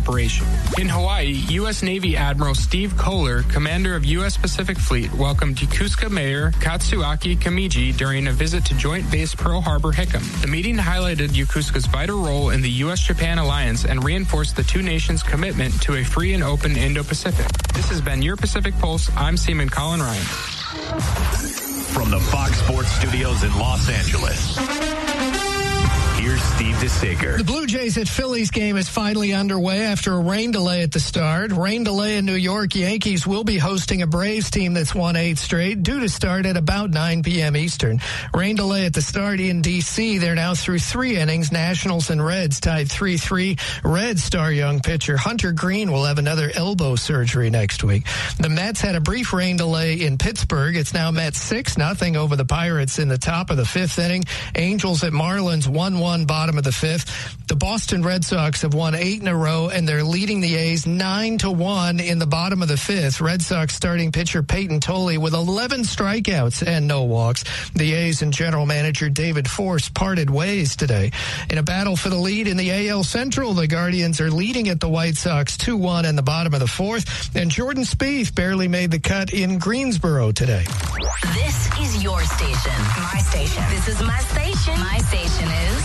operation. In Hawaii, U.S. Navy Admiral Steve Kohler, commander of U.S. Pacific Fleet, welcomed Yokosuka Mayor Katsuaki Kamiji during a visit to Joint Base Pearl Harbor Hickam. The meeting highlighted Yokosuka's vital role in the U.S.-Japan alliance and reinforced the two nations' commitment to a free and open Indo-Pacific. This has been your Pacific Pulse. I'm Seaman Colin Ryan. From the Fox Sports Studios in Los Angeles, here's Steve DeSager. The Blue Jays at Phillies game is finally underway after a rain delay at the start. Rain delay in New York. Yankees will be hosting a Braves team that's won 8 straight, due to start at about 9 p.m. Eastern. Rain delay at the start in D.C. They're now through 3 innings. Nationals and Reds tied 3-3. Reds star young pitcher Hunter Green will have another elbow surgery next week. The Mets had a brief rain delay in Pittsburgh. It's now Mets 6-0 over the Pirates in the top of the 5th inning. Angels at Marlins 1-1 bottom of the 5th. The Boston Red Sox have won 8 in a row, and they're leading the A's 9-1 in the bottom of the 5th. Red Sox starting pitcher Peyton Tolley with 11 strikeouts and no walks. The A's and general manager David Force parted ways today. In a battle for the lead in the AL Central, the Guardians are leading at the White Sox 2-1 in the bottom of the 4th, and Jordan Spieth barely made the cut in Greensboro today. This is your station. My station. This is my station. My station is